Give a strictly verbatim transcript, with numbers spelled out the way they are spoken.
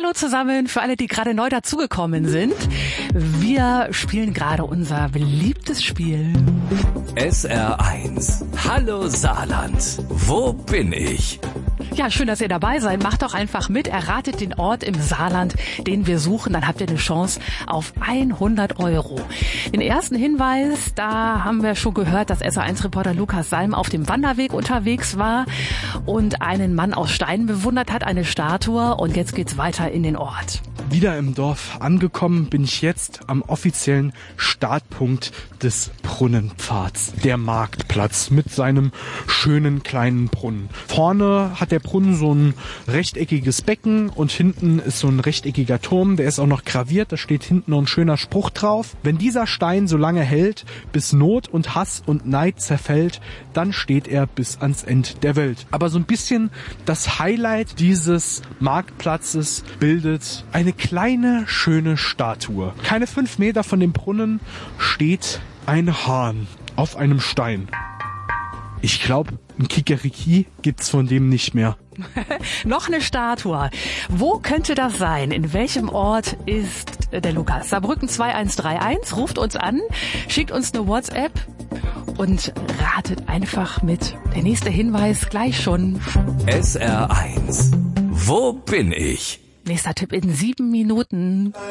Hallo zusammen, für alle, die gerade neu dazugekommen sind. Wir spielen gerade unser beliebtes Spiel. S R eins. Hallo Saarland. Wo bin ich? Ja, schön, dass ihr dabei seid. Macht doch einfach mit. Erratet den Ort im Saarland, den wir suchen. Dann habt ihr eine Chance auf hundert Euro. Den ersten Hinweis, da haben wir schon gehört, dass S R eins Reporter Lukas Salm auf dem Wanderweg unterwegs war und einen Mann aus Stein bewundert hat, eine Statue. Und jetzt geht's weiter in den Ort. Wieder im Dorf angekommen bin ich jetzt am offiziellen Startpunkt des Brunnenpfads. Der Marktplatz mit seinem schönen kleinen Brunnen. Vorne hat der Brunnen so ein rechteckiges Becken und hinten ist so ein rechteckiger Turm. Der ist auch noch graviert, da steht hinten noch ein schöner Spruch drauf. Wenn dieser Stein so lange hält, bis Not und Hass und Neid zerfällt, dann steht er bis ans End der Welt. Aber so ein bisschen das Highlight dieses Marktplatzes bildet eine kleine, schöne Statue. Keine fünf Meter von dem Brunnen steht ein Hahn auf einem Stein. Ich glaube, ein Kikeriki gibt's von dem nicht mehr. Noch eine Statue. Wo könnte das sein? In welchem Ort ist der Lukas? Saarbrücken zwei eins drei eins. Ruft uns an, schickt uns eine WhatsApp und ratet einfach mit. Der nächste Hinweis gleich schon. S R eins. Wo bin ich? Nächster Tipp in sieben Minuten.